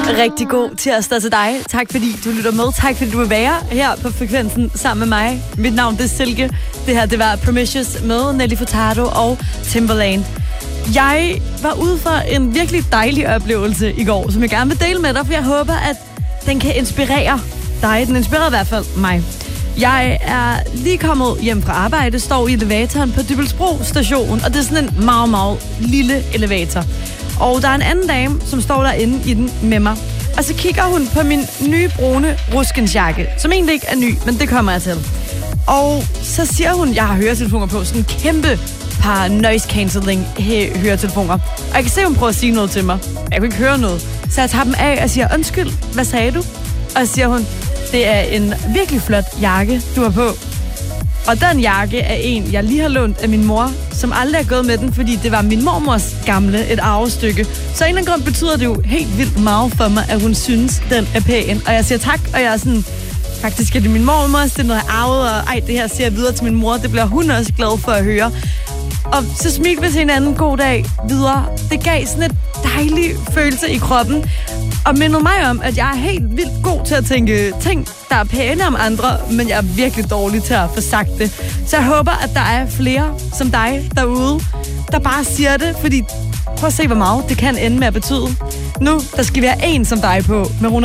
Rigtig god tirsdag til dig. Tak fordi du lytter med. Tak fordi du vil være her på frekvensen sammen med mig. Mit navn det er Silke. Det her det var Promiscuous med Nelly Furtado og Timbaland. Jeg var ude for en virkelig dejlig oplevelse i går, som jeg gerne vil dele med dig, for jeg håber, at den kan inspirere dig. Den inspirerer i hvert fald mig. Jeg er lige kommet hjem fra arbejde, står i elevatoren på Dybbølsbro station, og det er sådan en meget, meget lille elevator. Og der er en anden dame, som står derinde i den med mig. Og så kigger hun på min nye brune ruskensjakke, som egentlig ikke er ny, men det kommer jeg til. Og så siger hun, jeg har høretelefoner på, sådan en kæmpe par noise cancelling høretelefoner. Og jeg kan se, hun prøver at sige noget til mig. Jeg kan ikke høre noget. Så jeg tager dem af og siger, undskyld, hvad sagde du? Og så siger hun, det er en virkelig flot jakke, du har på. Og den jakke er en, jeg lige har lånt af min mor, som aldrig har gået med den, fordi det var min mormors gamle, et arvestykke. Så en eller anden grund betyder det jo helt vildt meget for mig, at hun synes, den er pæn. Og jeg siger tak, og jeg er sådan, faktisk er det min mormors, det er noget, jeg arvet, og det her siger jeg videre til min mor, det bliver hun også glad for at høre. Og så smilte vi til hinanden god dag videre. Det gav sådan et dejlig følelse i kroppen, og mindede mig om, at jeg er helt vildt god til at tænke ting, der er pæne om andre, men jeg er virkelig dårlig til at få sagt det. Så jeg håber, at der er flere som dig derude, der bare siger det, fordi prøv at se, hvor meget det kan ende med at betyde. Nu, der skal vi have en som dig på, med